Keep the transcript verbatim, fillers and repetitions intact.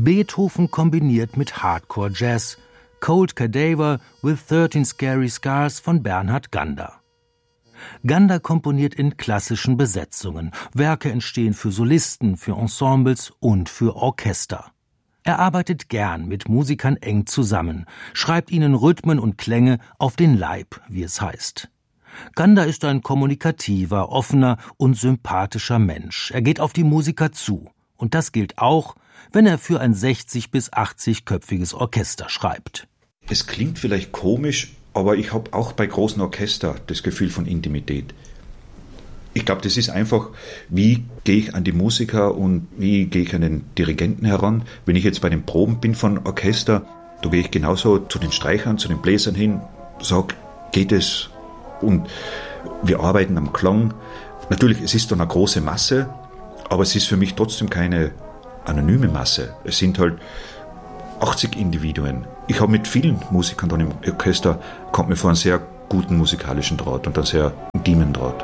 Beethoven kombiniert mit Hardcore Jazz. Cold Cadaver with thirteen Scary Scars von Bernhard Gander. Gander komponiert in klassischen Besetzungen. Werke entstehen für Solisten, für Ensembles und für Orchester. Er arbeitet gern mit Musikern eng zusammen, schreibt ihnen Rhythmen und Klänge auf den Leib, wie es heißt. Gander ist ein kommunikativer, offener und sympathischer Mensch. Er geht auf die Musiker zu. Und das gilt auch, wenn er für ein sechzig- bis achtzig-köpfiges Orchester schreibt. Es klingt vielleicht komisch, aber ich habe auch bei großen Orchester das Gefühl von Intimität. Ich glaube, das ist einfach, wie gehe ich an die Musiker und wie gehe ich an den Dirigenten heran. Wenn ich jetzt bei den Proben bin von Orchester, da gehe ich genauso zu den Streichern, zu den Bläsern hin, sage, geht es? Und wir arbeiten am Klang. Natürlich, es ist dann eine große Masse, aber es ist für mich trotzdem keine anonyme Masse. Es sind halt achtzig Individuen. Ich habe mit vielen Musikern dann im Orchester, kommt mir vor einen sehr guten musikalischen Draht und einen sehr intimen Draht.